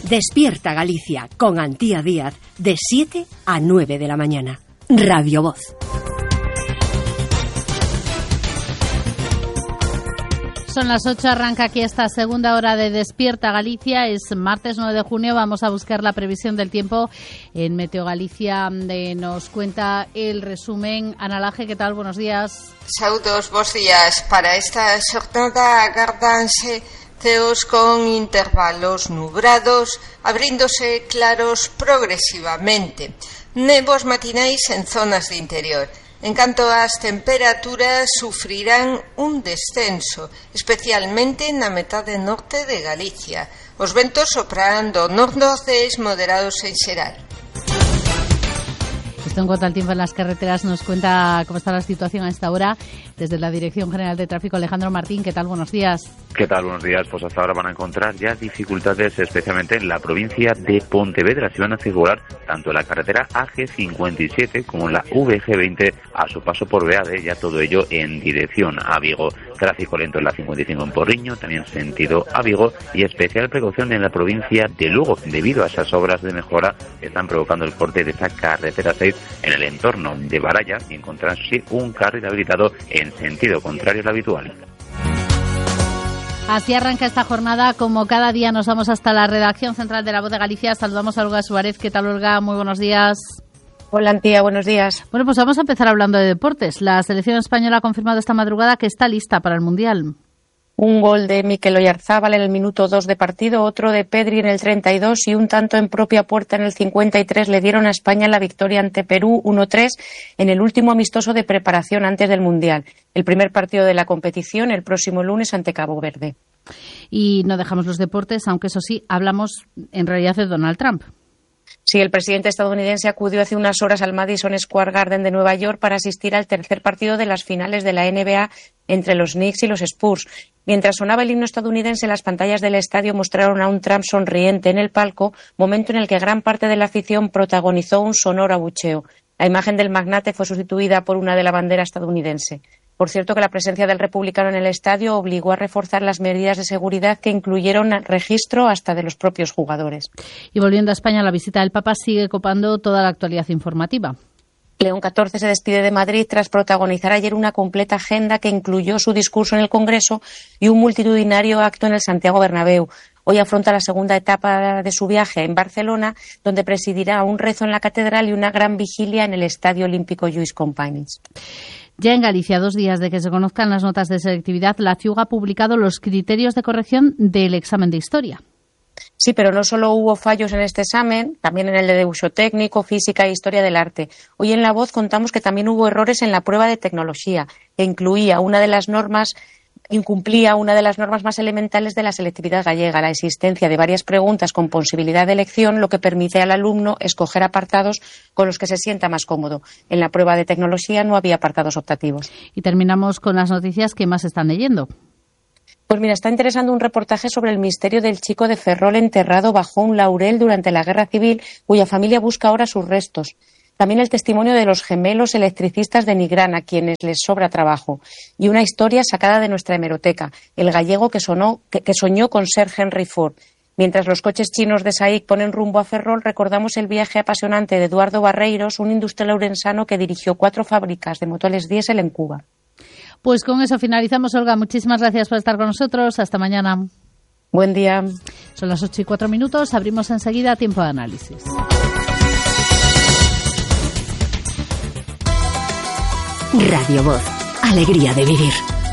Despierta Galicia con Antía Díaz de 7 a 9 de la mañana. Radio Voz. Son las 8, arranca aquí esta segunda hora de Despierta Galicia. Es martes 9 de junio, vamos a buscar la previsión del tiempo en Meteo Galicia. Nos cuenta el resumen. Ana Laje, ¿qué tal? Buenos días. Saúdos, bons días. Para esta xornada agárdanse ceos con intervalos nubrados, abríndose claros progresivamente. Nebos matinais en zonas de interior. En canto ás temperaturas, sufrirán un descenso, especialmente na metade norte de Galicia. Os ventos soprarán do nordocés moderados en xeral. Esto en cuanto al tiempo en las carreteras, nos cuenta cómo está la situación a esta hora desde la Dirección General de Tráfico. Alejandro Martín, ¿qué tal? Buenos días. ¿Qué tal? Buenos días. Pues hasta ahora van a encontrar ya dificultades, especialmente en la provincia de Pontevedra. Se van a figurar tanto en la carretera AG57 como en la VG20 a su paso por Beade, ya todo ello en dirección a Vigo. Tráfico lento en la 55 en Porriño, también sentido a Vigo, y especial precaución en la provincia de Lugo, debido a esas obras de mejora que están provocando el corte de esa carretera 6 en el entorno de Baralla, y encontrarán sí un carril habilitado en sentido contrario al habitual. Así arranca esta jornada. Como cada día nos vamos hasta la redacción central de La Voz de Galicia. Saludamos a Olga Suárez. ¿Qué tal, Olga? Muy buenos días. Hola, Antía, buenos días. Bueno, pues vamos a empezar hablando de deportes. La selección española ha confirmado esta madrugada que está lista para el Mundial. Un gol de Mikel Oyarzábal en el minuto 2 de partido, otro de Pedri en el 32 y un tanto en propia puerta en el 53 le dieron a España la victoria ante Perú 1-3 en el último amistoso de preparación antes del Mundial. El primer partido de la competición el próximo lunes ante Cabo Verde. Y no dejamos los deportes, aunque eso sí, hablamos en realidad de Donald Trump. Sí, el presidente estadounidense acudió hace unas horas al Madison Square Garden de Nueva York para asistir al tercer partido de las finales de la NBA entre los Knicks y los Spurs. Mientras sonaba el himno estadounidense, las pantallas del estadio mostraron a un Trump sonriente en el palco, momento en el que gran parte de la afición protagonizó un sonoro abucheo. La imagen del magnate fue sustituida por una de la bandera estadounidense. Por cierto, que la presencia del republicano en el estadio obligó a reforzar las medidas de seguridad que incluyeron registro hasta de los propios jugadores. Y volviendo a España, la visita del Papa sigue copando toda la actualidad informativa. León XIV se despide de Madrid tras protagonizar ayer una completa agenda que incluyó su discurso en el Congreso y un multitudinario acto en el Santiago Bernabéu. Hoy afronta la segunda etapa de su viaje en Barcelona, donde presidirá un rezo en la catedral y una gran vigilia en el Estadio Olímpico Lluís Companys. Ya en Galicia, 2 días de que se conozcan las notas de selectividad, la CIUG ha publicado los criterios de corrección del examen de historia. Sí, pero no solo hubo fallos en este examen, también en el de uso técnico, física e historia del arte. Hoy en La Voz contamos que también hubo errores en la prueba de tecnología, que incumplía una de las normas más elementales de la selectividad gallega, la existencia de varias preguntas con posibilidad de elección, lo que permite al alumno escoger apartados con los que se sienta más cómodo. En la prueba de tecnología no había apartados optativos. Y terminamos con las noticias que más están leyendo. Pues mira, está interesando un reportaje sobre el misterio del chico de Ferrol enterrado bajo un laurel durante la Guerra Civil, cuya familia busca ahora sus restos. También el testimonio de los gemelos electricistas de Nigrán, a quienes les sobra trabajo. Y una historia sacada de nuestra hemeroteca, el gallego que soñó con ser Henry Ford. Mientras los coches chinos de SAIC ponen rumbo a Ferrol, recordamos el viaje apasionante de Eduardo Barreiros, un industrial ourensano que dirigió 4 fábricas de motores diésel en Cuba. Pues con eso finalizamos, Olga. Muchísimas gracias por estar con nosotros. Hasta mañana. Buen día. Son las 8:04. Abrimos enseguida tiempo de análisis. Radio Voz. Alegría de vivir.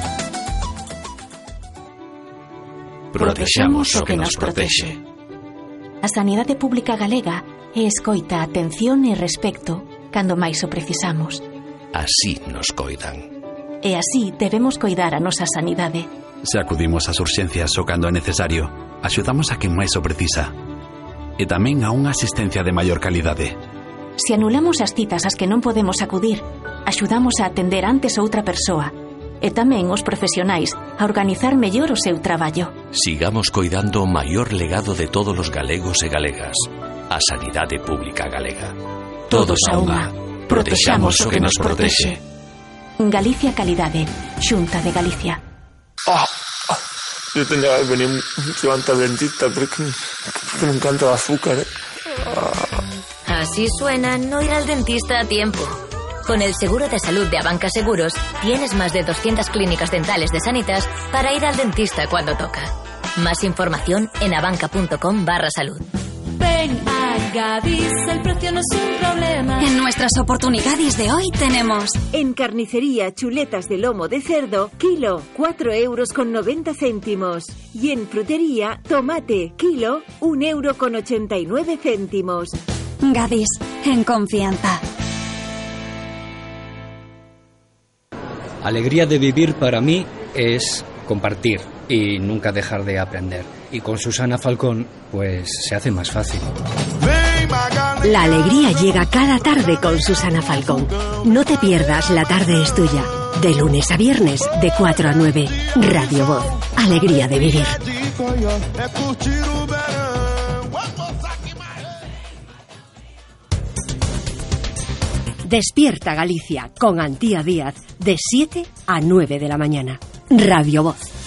Protexamos o que nos protexe. A sanidade pública galega é escoita, atención e respecto cando máis o precisamos. Así nos coidan. E así debemos coidar a nosa sanidade. Se acudimos ás urxencias o cando é necesario, axudamos a quen máis o precisa. E tamén a unha asistencia de maior calidade. Se anulamos as citas ás que non podemos acudir, axudamos a atender antes outra persoa. E tamén os profesionais a organizar mellor o seu traballo. Sigamos coidando o maior legado de todos os galegos e galegas, a sanidade pública galega. Todos a unha. Protexamos o que nos protexe. Galicia Calidade, Xunta de Galicia. Yo tendría que haber venido mucho antes al dentista, porque me encanta el azúcar, ¿eh? Así suena no ir al dentista a tiempo. Con el seguro de salud de Abanca Seguros, tienes más de 200 clínicas dentales de Sanitas para ir al dentista cuando toca. Más información en abanca.com/salud. Ven a Gadis, el precio no es un problema. En nuestras oportunidades de hoy tenemos... En carnicería, chuletas de lomo de cerdo, kilo, 4,90 €. Y en frutería, tomate, kilo, 1,89 €. Gadis, en confianza. Alegría de vivir para mí es compartir y nunca dejar de aprender. Y con Susana Falcón, pues se hace más fácil. La alegría llega cada tarde con Susana Falcón. No te pierdas La Tarde es Tuya. De lunes a viernes, de 4 a 9. Radio Voz. Alegría de vivir. Despierta Galicia con Antía Díaz de 7 a 9 de la mañana. Radio Voz.